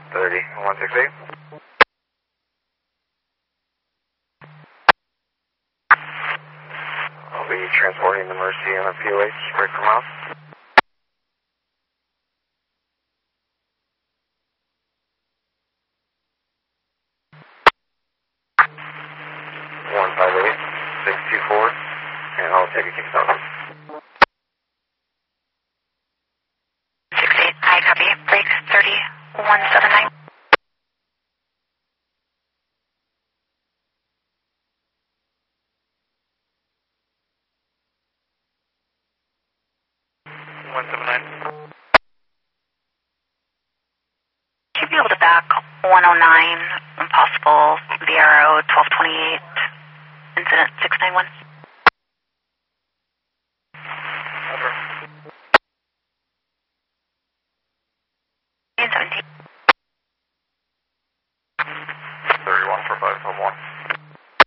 30-168. I'll be transporting the Mercy on a POH right from house. One 58624, and I'll take a kickstart. 68, I copy. Break 30179. Should be able to back 109, impossible, VRO 1228, incident 691. Over. 17. 31 for 5 1.